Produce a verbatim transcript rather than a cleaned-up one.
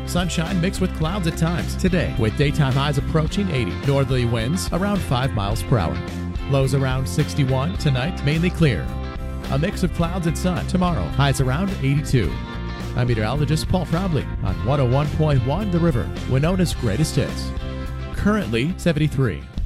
Sunshine mixed with clouds at times today, with daytime highs approaching eighty. Northerly winds around five miles per hour. Lows around sixty-one. Tonight, mainly clear. A mix of clouds and sun tomorrow. Highs around eighty-two. I'm meteorologist Paul Frobley on one oh one point one The River, Winona's greatest hits. Currently seventy-three.